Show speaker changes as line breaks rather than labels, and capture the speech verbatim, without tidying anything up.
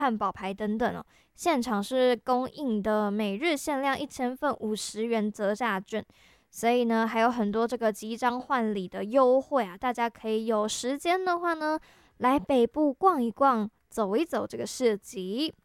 汉堡排等等哦。现场是供应的每日限量一千份五十元折价券，所以呢还有很多这个集章换礼的优惠啊，大家可以有时间的话呢，来北部逛一逛，走一走这个市集。